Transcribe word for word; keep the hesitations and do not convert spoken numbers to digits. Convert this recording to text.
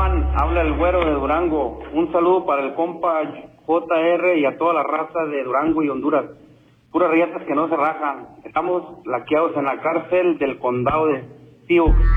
Juan, habla el güero de Durango. Un saludo para el compa J R y a toda la raza de Durango y Honduras. Puras riatas que no se rajan. Estamos laqueados en la cárcel del condado de Sioux.